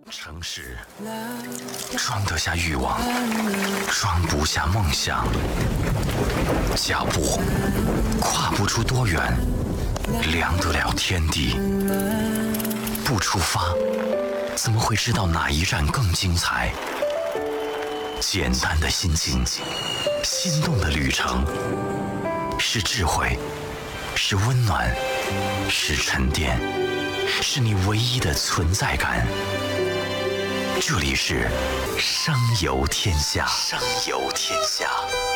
城市装得下欲望，装不下梦想。脚步跨不出多远，量得了天地。不出发，怎么会知道哪一站更精彩？简单的心情，心动的旅程，是智慧，是温暖，是沉淀，是你唯一的存在感。这里是声游天下，声游天下。